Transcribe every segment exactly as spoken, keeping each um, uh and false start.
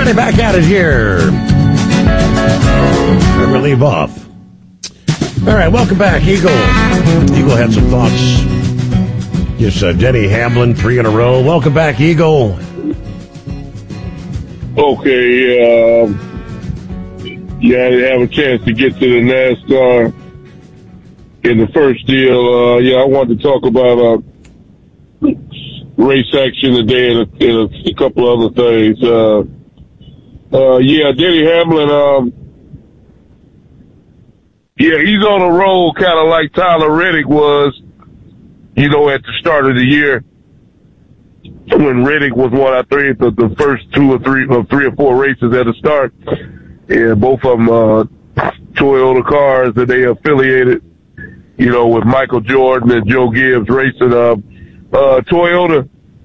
Friday, back at it here. Where we leave off. All right, welcome back, Eagle. Eagle had some thoughts. Yes, uh, Denny Hamlin, three in a row. Welcome back, Eagle. Okay, um, yeah, I didn't have a chance to get to the NASCAR in the first deal. Uh, yeah, I wanted to talk about uh, race action today and a, and a, a couple other things. Uh, uh, yeah, Denny Hamlin, um, yeah, he's on a roll kind of like Tyler Reddick was, you know, at the start of the year when Reddick was one, I think, the, the first two or three or three or four races at the start. And both of them, uh, Toyota cars that they affiliated, you know, with Michael Jordan and Joe Gibbs racing, uh, uh, Toyota.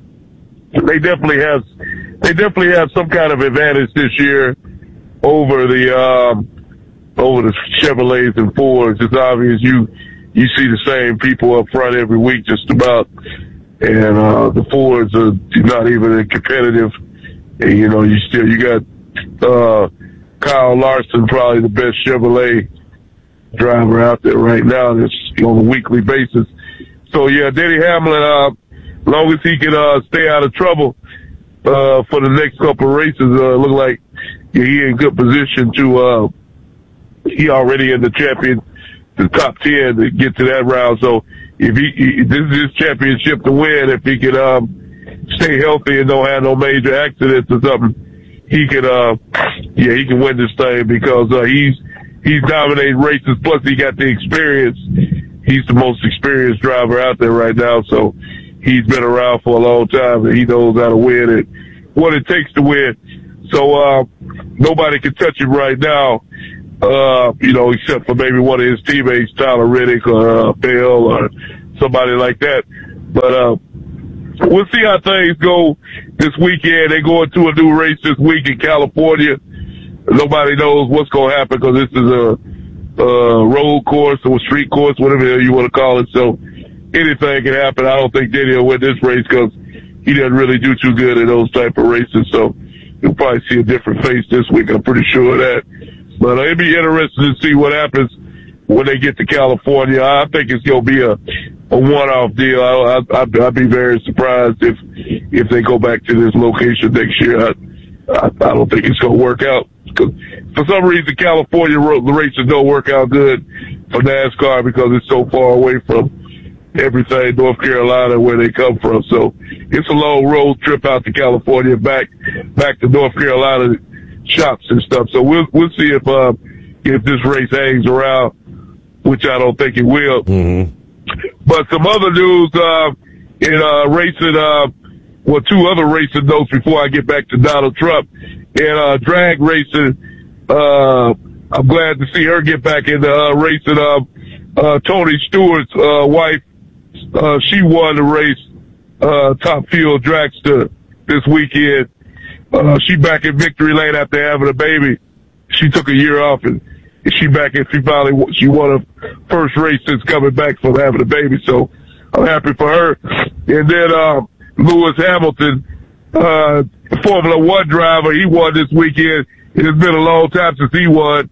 They definitely have, they definitely have some kind of advantage this year over the, um, over the Chevrolets and Fords. It's obvious you, you see the same people up front every week just about. And, uh, the Fords are not even competitive. And, you know, you still, you got, uh, Kyle Larson, probably the best Chevrolet driver out there right now that's on a weekly basis. So, yeah, Denny Hamlin, uh, long as he can, uh, stay out of trouble, uh, for the next couple of races, uh, look like yeah, he in good position to, uh, he already in the champion, the top ten to get to that round. So if he, he this is his championship to win, if he can, um, stay healthy and don't have no major accidents or something, he can, uh, yeah, he can win this thing because, uh, he's, he's dominating races. Plus he got the experience. He's the most experienced driver out there right now. So he's been around for a long time and he knows how to win it, what it takes to win. So, uh, nobody can touch him right now. Uh, you know, except for maybe one of his teammates, Tyler Reddick or, uh, Bell or somebody like that. But, uh, we'll see how things go this weekend. They go into a new race this week in California. Nobody knows what's going to happen because this is a, a road course or a street course, whatever you want to call it. So anything can happen. I don't think Denny will win this race because he doesn't really do too good in those type of races. So you'll probably see a different face this week. I'm pretty sure of that. But uh, it'd be interesting to see what happens when they get to California. I think it's going to be a, a one-off deal. I, I, I'd, I'd be very surprised if if they go back to this location next year. I, I, I don't think it's going to work out. Cause for some reason, California the races don't work out good for NASCAR because it's so far away from everything, North Carolina, where they come from. So it's a long road trip out to California, back back to North Carolina shops and stuff. So we'll we'll see if uh, if this race hangs around, which I don't think it will. Mm-hmm. But some other news uh, in uh, racing, uh, well, two other racing notes before I get back to Donald Trump. In uh, drag racing, uh, I'm glad to see her get back in the uh, racing. Uh, uh, Tony Stewart's uh, wife, uh, she won the race, uh, Top Fuel Dragster this weekend. Uh, she back in victory lane after having a baby. She took a year off and she back in, she finally, she won her first race since coming back from having a baby. So I'm happy for her. And then, uh, Lewis Hamilton, uh, Formula One driver, he won this weekend. It has been a long time since he won.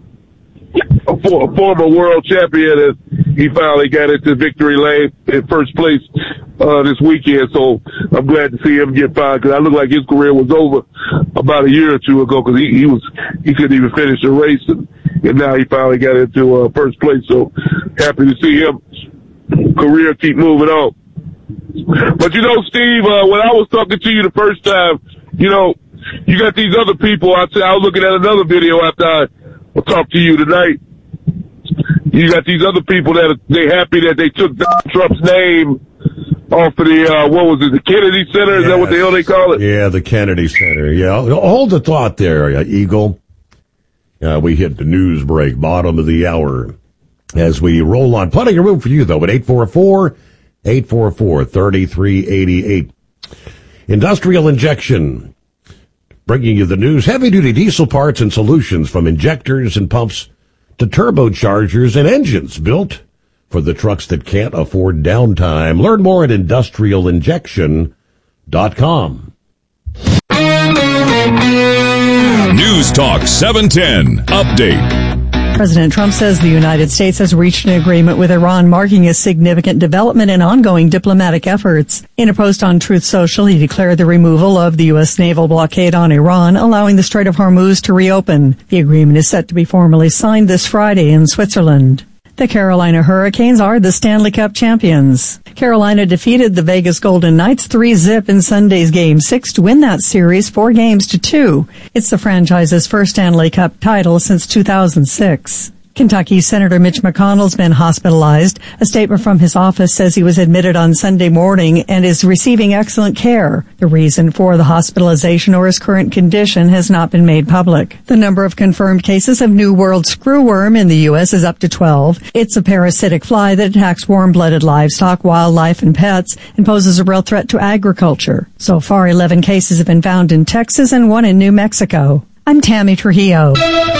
A, for, a former world champion, and he finally got into victory lane in first place uh, this weekend. So I'm glad to see him get by because I looked like his career was over about a year or two ago because he, he was he couldn't even finish the race, and, and now he finally got into uh, first place. So happy to see him career keep moving on. But you know, Steve, uh, when I was talking to you the first time, you know, you got these other people. I said I was looking at another video after I will talk to you tonight. You got these other people that are, they happy that they took Donald Trump's name off of the, uh, what was it, the Kennedy Center? Is yes. that what the hell they call it? Yeah, the Kennedy Center. Yeah. Hold the thought there, uh, Eagle. Uh, we hit the news break, bottom of the hour. As we roll on. Plenty of room for you, though, at eight four four, eight four four, three three eight eight. Industrial Injection. Bringing you the news. Heavy-duty diesel parts and solutions from injectors and pumps to turbochargers and engines built for the trucks that can't afford downtime. Learn more at industrial injection dot com. News Talk seven ten Update. President Trump says the United States has reached an agreement with Iran, marking a significant development in ongoing diplomatic efforts. In a post on Truth Social, he declared the removal of the U S naval blockade on Iran, allowing the Strait of Hormuz to reopen. The agreement is set to be formally signed this Friday in Switzerland. The Carolina Hurricanes are the Stanley Cup champions. Carolina defeated the Vegas Golden Knights three zip in Sunday's Game six to win that series four games to two. It's the franchise's first Stanley Cup title since two thousand six. Kentucky Senator Mitch McConnell's been hospitalized. A statement from his office says he was admitted on Sunday morning and is receiving excellent care. The reason for the hospitalization or his current condition has not been made public. The number of confirmed cases of New World screwworm in the U S is up to twelve. It's a parasitic fly that attacks warm-blooded livestock, wildlife, and pets and poses a real threat to agriculture. So far, eleven cases have been found in Texas and one in New Mexico. I'm Tammy Trujillo.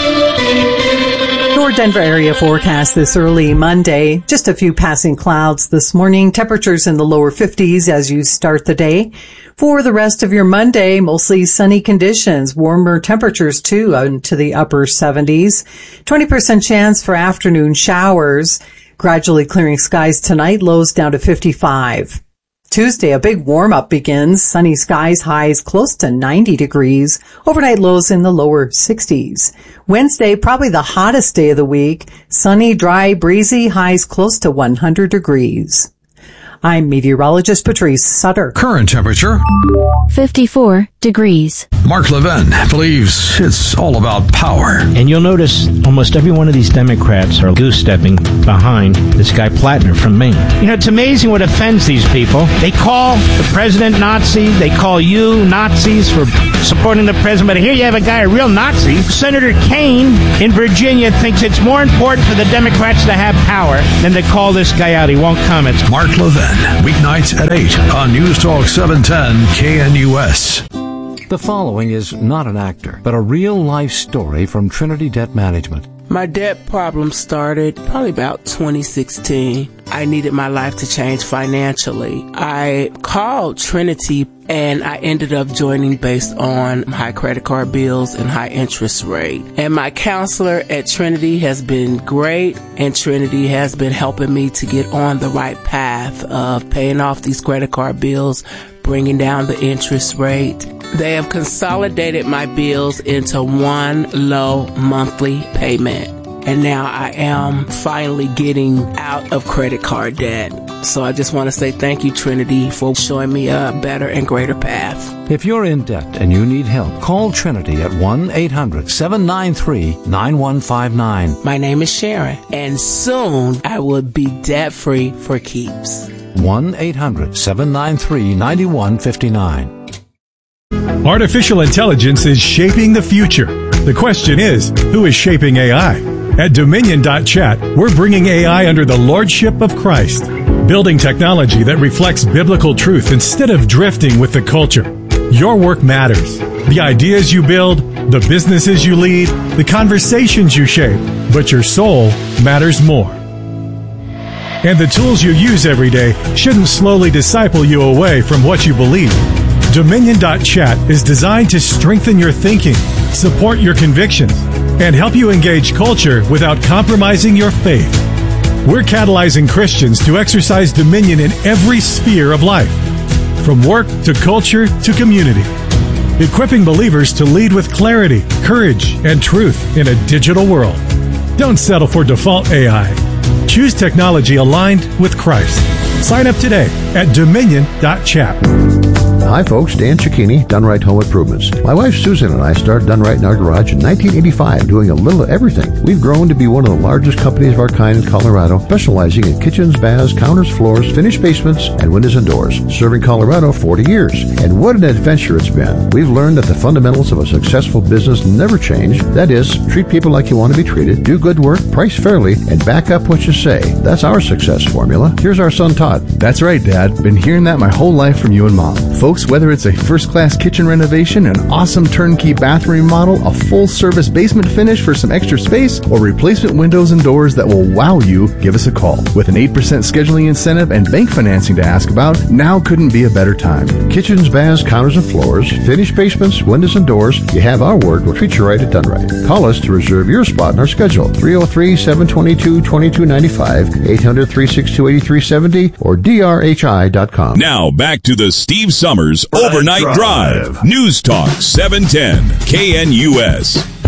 Your Denver area forecast this early Monday. Just a few passing clouds this morning. Temperatures in the lower fifties as you start the day. For the rest of your Monday, mostly sunny conditions. Warmer temperatures too into the upper seventies. twenty percent chance for afternoon showers. Gradually clearing skies tonight. Lows down to fifty-five. Tuesday, a big warm-up begins. Sunny skies, highs close to ninety degrees. Overnight lows in the lower sixties. Wednesday, probably the hottest day of the week. Sunny, dry, breezy, highs close to one hundred degrees. I'm meteorologist Patrice Sutter. Current temperature fifty-four degrees. Mark Levin believes it's all about power. And you'll notice almost every one of these Democrats are goose-stepping behind this guy Plattner from Maine. You know, it's amazing what offends these people. They call the president Nazi. They call you Nazis for supporting the president. But here you have a guy, a real Nazi. Senator Kaine in Virginia thinks it's more important for the Democrats to have power than to call this guy out. He won't comment. Mark Levin, weeknights at eight on News Talk seven ten K N U S. The following is not an actor, but a real-life story from Trinity Debt Management. My debt problem started probably about twenty sixteen. I needed my life to change financially. I called Trinity and I ended up joining based on high credit card bills and high interest rate. And my counselor at Trinity has been great, and Trinity has been helping me to get on the right path of paying off these credit card bills, bringing down the interest rate. They have consolidated my bills into one low monthly payment. And now I am finally getting out of credit card debt. So I just want to say thank you, Trinity, for showing me a better and greater path. If you're in debt and you need help, call Trinity at one eight hundred seven nine three nine one five nine. My name is Sharon, and soon I will be debt-free for keeps. one eight hundred seven nine three nine one five nine. Artificial intelligence is shaping the future. The question is, who is shaping A I? At Dominion dot chat, we're bringing A I under the lordship of Christ, building technology that reflects biblical truth instead of drifting with the culture. Your work matters. The ideas you build, the businesses you lead, the conversations you shape, but your soul matters more. And the tools you use every day shouldn't slowly disciple you away from what you believe. Dominion dot chat is designed to strengthen your thinking, support your convictions, and help you engage culture without compromising your faith. We're catalyzing Christians to exercise dominion in every sphere of life, from work to culture to community, equipping believers to lead with clarity, courage, and truth in a digital world. Don't settle for default A I. Choose technology aligned with Christ. Sign up today at Dominion dot chat. Hi folks, Dan Cicchini, Done Right Home Improvements. My wife Susan and I started Done Right in our garage in nineteen eighty-five, doing a little of everything. We've grown to be one of the largest companies of our kind in Colorado, specializing in kitchens, baths, counters, floors, finished basements, and windows and doors. Serving Colorado forty years. And what an adventure it's been. We've learned that the fundamentals of a successful business never change. That is, treat people like you want to be treated, do good work, price fairly, and back up what you say. That's our success formula. Here's our son Todd. That's right, Dad. Been hearing that my whole life from you and Mom. folks, whether it's a first-class kitchen renovation, an awesome turnkey bathroom remodel, a full-service basement finish for some extra space, or replacement windows and doors that will wow you, give us a call. With an eight percent scheduling incentive and bank financing to ask about, now couldn't be a better time. Kitchens, baths, counters, and floors, finished basements, windows, and doors. You have our word. We'll treat you right at Done Right. Call us to reserve your spot in our schedule. three oh three, seven two two, two two nine five, eight hundred, three six two, eight three seven zero, or D R H I dot com. Now back to the Steve Summers Overnight Drive. Drive. News Talk seven ten K N U S.